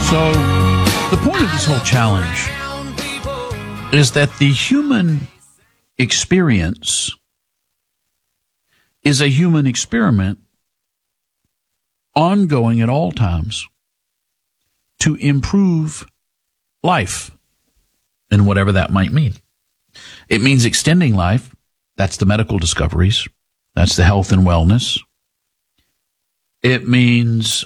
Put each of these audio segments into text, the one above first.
So the point of this whole challenge is that the human experience is a human experiment ongoing at all times to improve life and whatever that might mean. It means extending life. That's the medical discoveries. That's the health and wellness. It means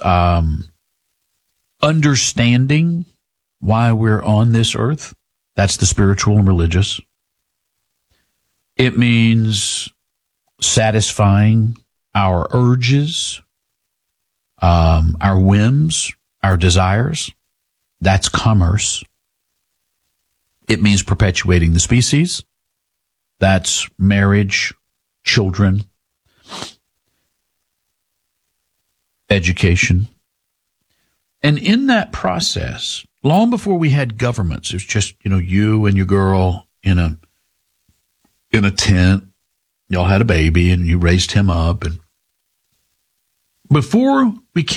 understanding why we're on this earth. That's the spiritual and religious. It means satisfying our urges, our whims, our desires. That's commerce. It means perpetuating the species. That's marriage, children, education. And in that process, long before we had governments, it was just, you and your girl in a tent. Y'all had a baby and you raised him up. And before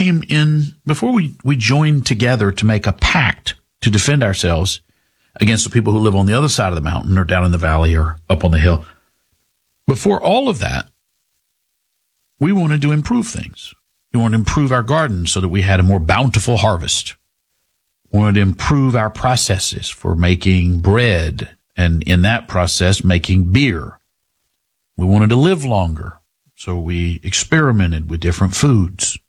we joined together to make a pact to defend ourselves against the people who live on the other side of the mountain or down in the valley or up on the hill, before all of that, we wanted to improve things. We wanted to improve our garden so that we had a more bountiful harvest. We wanted to improve our processes for making bread and in that process making beer. We wanted to live longer, so we experimented with different foods.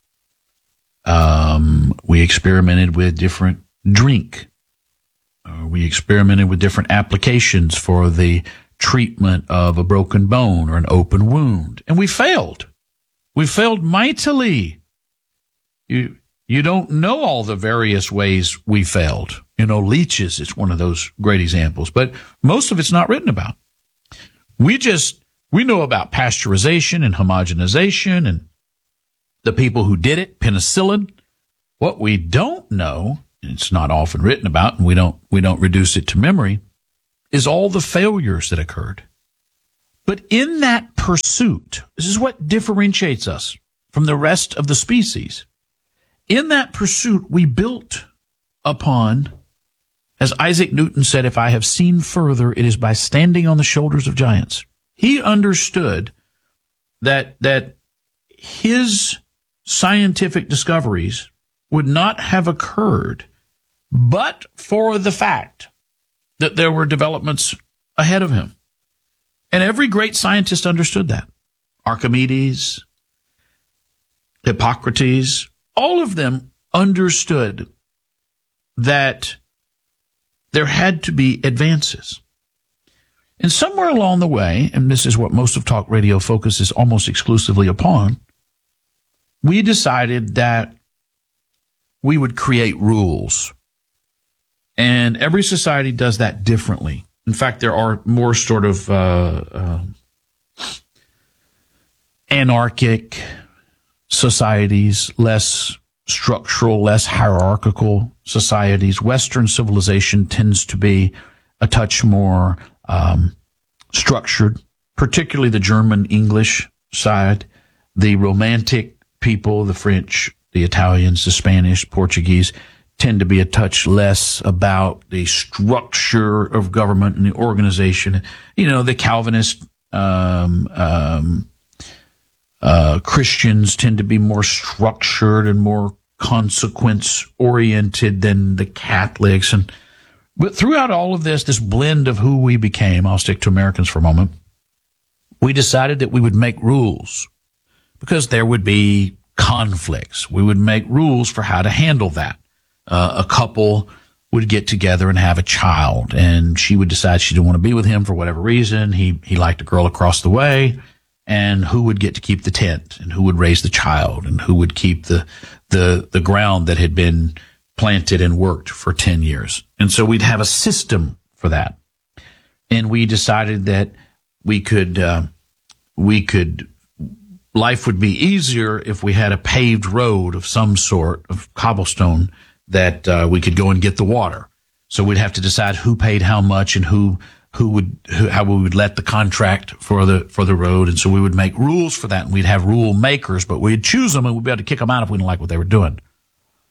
We experimented with different drink. We experimented with different applications for the treatment of a broken bone or an open wound. And we failed. We failed mightily. You don't know all the various ways we failed. Leeches is one of those great examples, but most of it's not written about. We know about pasteurization and homogenization and the people who did it, penicillin. What we don't know, and it's not often written about, and we don't reduce it to memory, is all the failures that occurred. But in that pursuit, this is what differentiates us from the rest of the species. In that pursuit, we built upon, as Isaac Newton said, if I have seen further, it is by standing on the shoulders of giants. He understood that his scientific discoveries would not have occurred but for the fact that there were developments ahead of him. And every great scientist understood that. Archimedes, Hippocrates, all of them understood that there had to be advances. And somewhere along the way, and this is what most of talk radio focuses almost exclusively upon, we decided that we would create rules. And every society does that differently. In fact, there are more sort of anarchic societies, less structural, less hierarchical societies. Western civilization tends to be a touch more structured, particularly the German English side. The Romantic people, the French, the Italians, the Spanish, Portuguese, tend to be a touch less about the structure of government and the organization. The Calvinist Christians tend to be more structured and more consequence-oriented than the Catholics. But throughout all of this blend of who we became, I'll stick to Americans for a moment, we decided that we would make rules because there would be conflicts. We would make rules for how to handle that. A couple would get together and have a child, and she would decide she didn't want to be with him for whatever reason. He liked a girl across the way, and who would get to keep the tent, and who would raise the child, and who would keep the ground that had been planted and worked for 10 years. And so we'd have a system for that. And we decided that life would be easier if we had a paved road of some sort of cobblestone that we could go and get the water. So we'd have to decide who paid how much and how we would let the contract for the road. And so we would make rules for that, and we'd have rule makers, but we'd choose them and we'd be able to kick them out if we didn't like what they were doing.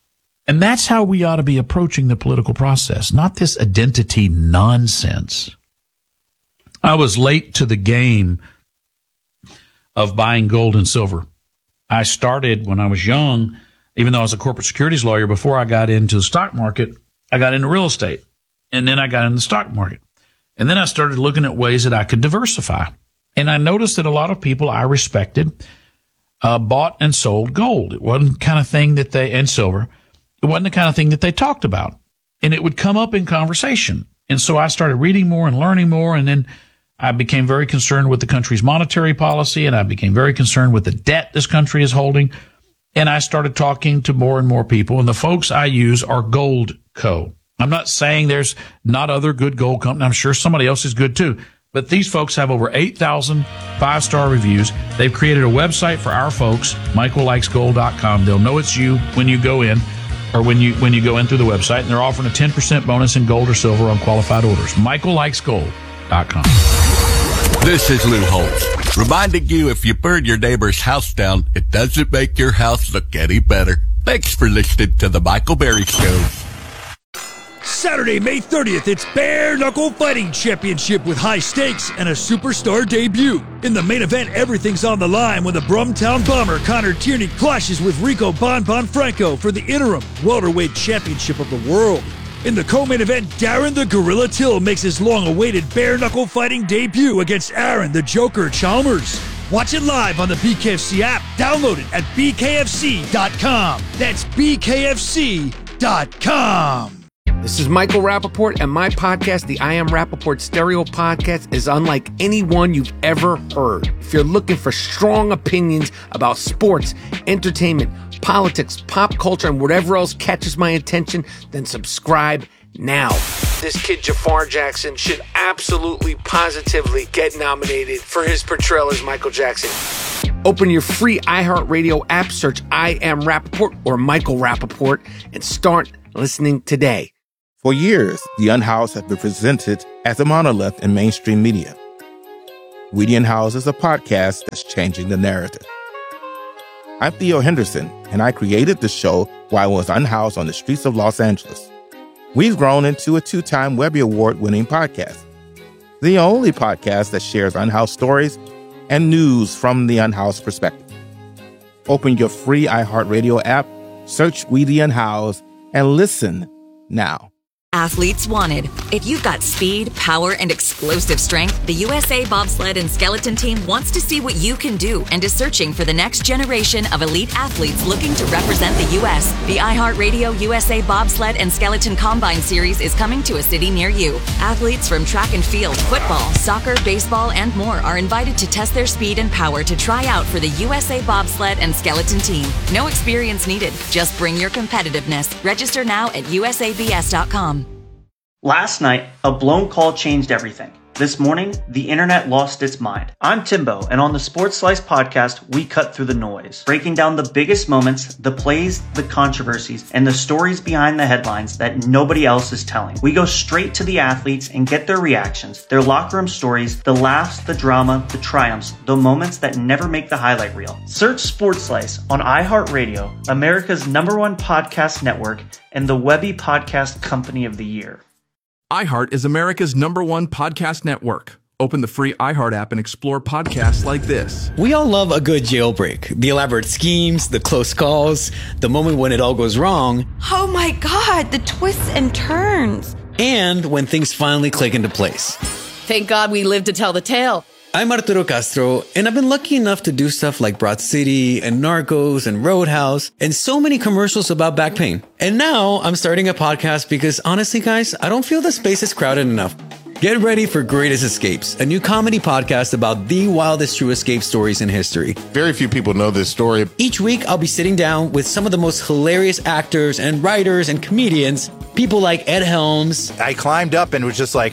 And that's how we ought to be approaching the political process, not this identity nonsense. I was late to the game of buying gold and silver. I started when I was young, even though I was a corporate securities lawyer, before I got into the stock market, I got into real estate. And then I got into the stock market. And then I started looking at ways that I could diversify. And I noticed that a lot of people I respected bought and sold gold. It wasn't the kind of thing that and silver. It wasn't the kind of thing that they talked about. And it would come up in conversation. And so I started reading more and learning more. And then I became very concerned with the country's monetary policy. And I became very concerned with the debt this country is holding. And I started talking to more and more people. And the folks I use are Goldco. I'm not saying there's not other good gold companies. I'm sure somebody else is good too. But these folks have over 8,000 5-star reviews. They've created a website for our folks, michaellikesgold.com. They'll know it's you when you go in, or when you go in through the website, and they're offering a 10% bonus in gold or silver on qualified orders. michaellikesgold.com. This is Lou Holtz, reminding you if you burn your neighbor's house down, it doesn't make your house look any better. Thanks for listening to The Michael Berry Show. Saturday, May 30th, it's Bare Knuckle Fighting Championship with high stakes and a superstar debut. In the main event, everything's on the line when the Brumtown Bomber Connor Tierney clashes with Rico Bon Franco for the interim welterweight championship of the world. In the co-main event, Darren the Gorilla Till makes his long-awaited Bare Knuckle Fighting debut against Aaron the Joker Chalmers. Watch it live on the BKFC app. Download it at bkfc.com. That's bkfc.com. This is Michael Rappaport, and my podcast, the I Am Rappaport Stereo Podcast, is unlike any one you've ever heard. If you're looking for strong opinions about sports, entertainment, politics, pop culture, and whatever else catches my attention, then subscribe now. This kid, Jafar Jackson, should absolutely, positively get nominated for his portrayal as Michael Jackson. Open your free iHeartRadio app, search I Am Rappaport or Michael Rappaport, and start listening today. For years, The Unhoused has been presented as a monolith in mainstream media. We the Unhoused is a podcast that's changing the narrative. I'm Theo Henderson, and I created the show while I was unhoused on the streets of Los Angeles. We've grown into a 2-time Webby Award-winning podcast, the only podcast that shares unhoused stories and news from the unhoused perspective. Open your free iHeartRadio app, search We the Unhoused, and listen now. Athletes wanted. If you've got speed, power, and explosive strength, the USA Bobsled and Skeleton Team wants to see what you can do and is searching for the next generation of elite athletes looking to represent the U.S. The iHeartRadio USA Bobsled and Skeleton Combine Series is coming to a city near you. Athletes from track and field, football, soccer, baseball, and more are invited to test their speed and power to try out for the USA Bobsled and Skeleton Team. No experience needed. Just bring your competitiveness. Register now at usabs.com. Last night, a blown call changed everything. This morning, the internet lost its mind. I'm Timbo, and on the Sports Slice podcast, we cut through the noise, breaking down the biggest moments, the plays, the controversies, and the stories behind the headlines that nobody else is telling. We go straight to the athletes and get their reactions, their locker room stories, the laughs, the drama, the triumphs, the moments that never make the highlight reel. Search Sports Slice on iHeartRadio, America's #1 podcast network, and the Webby Podcast Company of the Year. iHeart is America's #1 podcast network. Open the free iHeart app and explore podcasts like this. We all love a good jailbreak. The elaborate schemes, the close calls, the moment when it all goes wrong. Oh my God, the twists and turns. And when things finally click into place. Thank God we lived to tell the tale. I'm Arturo Castro, and I've been lucky enough to do stuff like Broad City and Narcos and Roadhouse and so many commercials about back pain. And now I'm starting a podcast because honestly, guys, I don't feel the space is crowded enough. Get ready for Greatest Escapes, a new comedy podcast about the wildest true escape stories in history. Very few people know this story. Each week, I'll be sitting down with some of the most hilarious actors and writers and comedians, people like Ed Helms. I climbed up and was just like,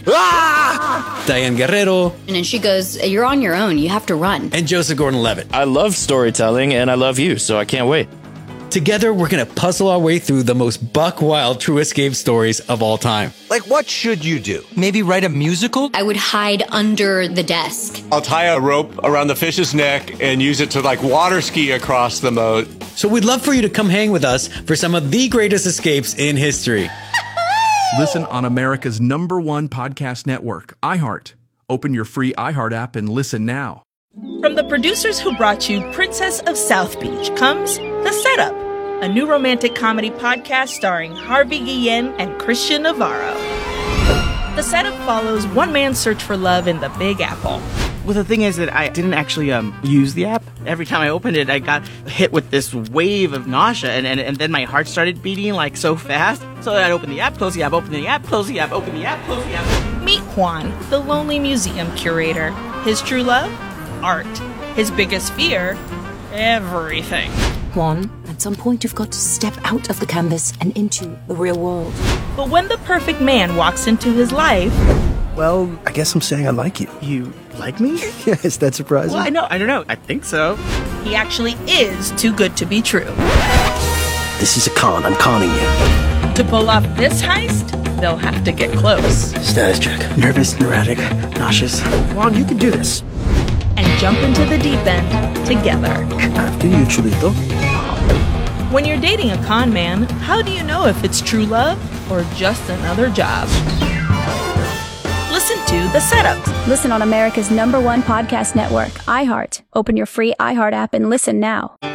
ah! Diane Guerrero. And then she goes, you're on your own, you have to run. And Joseph Gordon-Levitt. I love storytelling and I love you, so I can't wait. Together, we're going to puzzle our way through the most buck-wild true escape stories of all time. Like, what should you do? Maybe write a musical? I would hide under the desk. I'll tie a rope around the fish's neck and use it to, water ski across the moat. So we'd love for you to come hang with us for some of the greatest escapes in history. Listen on America's #1 podcast network, iHeart. Open your free iHeart app and listen now. From the producers who brought you Princess of South Beach comes The Setup, a new romantic comedy podcast starring Harvey Guillen and Christian Navarro. The Setup follows one man's search for love in the Big Apple. Well, the thing is that I didn't actually use the app. Every time I opened it, I got hit with this wave of nausea, and then my heart started beating like so fast. So I'd open the app, close the app, open the app, close the app, open the app, close the app. Meet Juan, the lonely museum curator. His true love? Art. His biggest fear? Everything. Juan, at some point you've got to step out of the canvas and into the real world. But when the perfect man walks into his life... Well, I guess I'm saying I like you. You like me? Yeah, is that surprising? Well, I don't know. I think so. He actually is too good to be true. This is a con. I'm conning you. To pull off this heist, they'll have to get close. Status check. Nervous, neurotic, nauseous. Juan, you can do this. And jump into the deep end together. After you, Chulito. When you're dating a con man, how do you know if it's true love or just another job? Listen to The Setup. Listen on America's #1 podcast network, iHeart. Open your free iHeart app and listen now.